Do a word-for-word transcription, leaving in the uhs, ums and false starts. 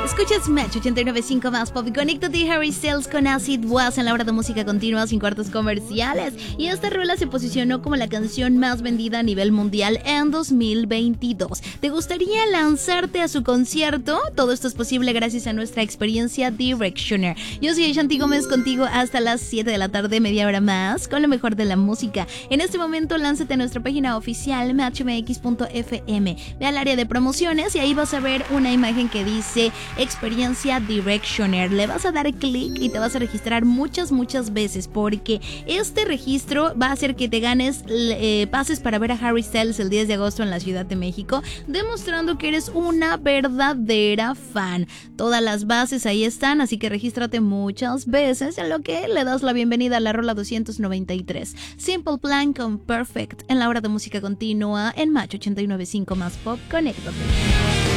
Escuchas Match ochenta y nueve punto cinco más pop y conéctate Harry Styles con Acid Was en la hora de música continua sin cortes comerciales. Y esta rola se posicionó como la canción más vendida a nivel mundial en dos mil veintidós. ¿Te gustaría lanzarte a su concierto? Todo esto es posible gracias a nuestra experiencia Directioner. Yo soy Shanti Gómez contigo hasta las siete de la tarde, media hora más, con lo mejor de la música. En este momento lánzate a nuestra página oficial match m x punto f m. Ve al área de promociones y ahí vas a ver una imagen que dice experiencia Directioner. Le vas a dar clic y te vas a registrar muchas, muchas veces porque este registro va a hacer que te ganes eh, pases para ver a Harry Styles el diez de agosto en la Ciudad de México, demostrando que eres una verdadera fan. Todas las bases ahí están, así que regístrate muchas veces, en lo que le das la bienvenida a la rola doscientos noventa y tres. Simple Plan con Perfect en la hora de música continua en Match ochenta y nueve punto cinco más pop. Conéctate.